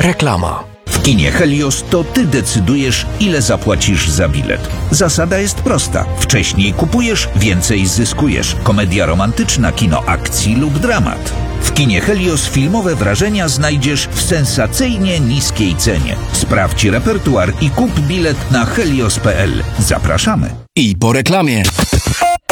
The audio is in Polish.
Reklama. W kinie Helios to ty decydujesz, ile zapłacisz za bilet. Zasada jest prosta. Wcześniej kupujesz, więcej zyskujesz. Komedia romantyczna, kino akcji lub dramat. W kinie Helios filmowe wrażenia znajdziesz w sensacyjnie niskiej cenie. Sprawdź repertuar i kup bilet na helios.pl. Zapraszamy. I po reklamie.